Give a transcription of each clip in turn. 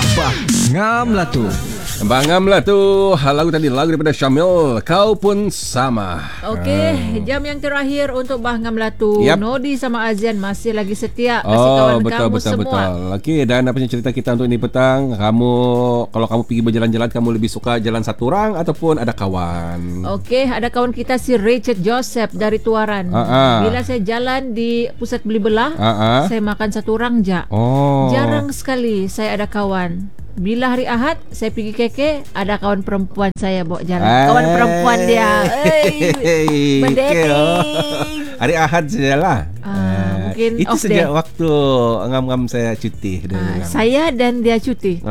Ngam lah tu. Bangam lah tu. Lagu tadi lagu daripada Syamil, Kau Pun Sama. Okey, jam yang terakhir untuk Bah Ngam Latu. Yep. Nodi sama Azian masih lagi setia kasih kawan kamu semua. Okey, dan apa cerita kita untuk ini petang? Kalau kamu pergi berjalan-jalan, kamu lebih suka jalan satu orang ataupun ada kawan? Okey, ada kawan kita si Richard Joseph dari Tuaran. Bila saya jalan di pusat beli belah, saya makan satu orang je. Jarang sekali saya ada kawan. Bila hari Ahad saya pergi KK, ada kawan perempuan saya bawa jalan. Kawan perempuan dia. Berdating. Hari Ahad sajalah. Mungkin itu sejak waktu ngam-ngam saya cuti. Saya dan dia cuti.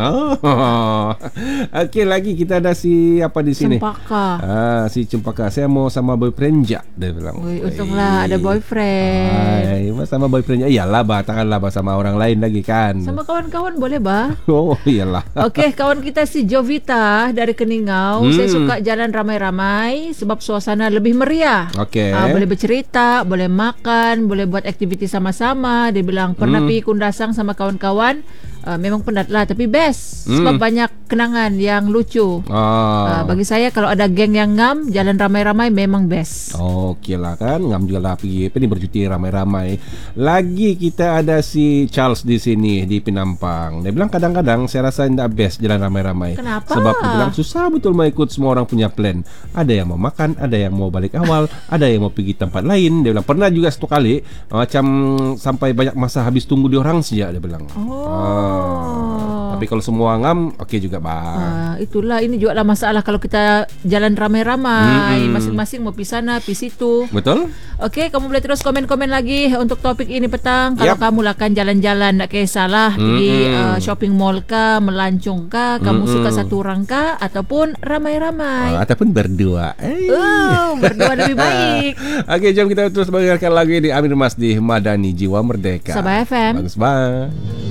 Okey, lagi kita ada si apa di sini? Cempaka. Si Cempaka. Saya mau sama boyfriend je, dia bilang. Untunglah ada boyfriend. Sama boyfriend. Iyalah, takkanlah sama orang lain lagi kan. Sama kawan-kawan boleh bah? Oh, iyalah. Okey, kawan kita si Jovita dari Keningau. Saya suka jalan ramai-ramai sebab suasana lebih meriah. Okey. Boleh bercerita, boleh makan, boleh buat aktiviti sama-sama. Dia bilang pernah pergi Kundasang sama kawan-kawan. Memang penat lah, tapi best sebab banyak kenangan yang lucu. Bagi saya kalau ada geng yang ngam, jalan ramai-ramai memang best. Okey lah kan, ngam juga lah pergi bercuti ramai-ramai. Lagi kita ada si Charles di sini di Penampang. Dia bilang kadang-kadang saya rasa tidak best jalan ramai-ramai. Kenapa? Sebab dia bilang susah betul mau ikut semua orang punya plan. Ada yang mau makan, ada yang mau balik awal, ada yang mau pergi tempat lain. Dia bilang pernah juga satu kali macam sampai banyak masa habis tunggu di orang saja, dia bilang. Tapi kalau semua ngam, okey juga bang. Itulah, ini juga lah masalah kalau kita jalan ramai-ramai. Masing-masing mau pergi sana, pergi situ. Betul. Okey, kamu boleh terus komen-komen lagi untuk topik ini petang. Kalau kamu lah kan jalan-jalan, tak kisahlah pergi shopping mall kah, melancong kah, kamu suka satu orang kah, ataupun ramai-ramai, ataupun berdua. Berdua lebih baik. Okey, jom kita terus mendengarkan lagu ini. Amir Masdi, Madani, Jiwa Merdeka, Sabah FM. Bagus banget.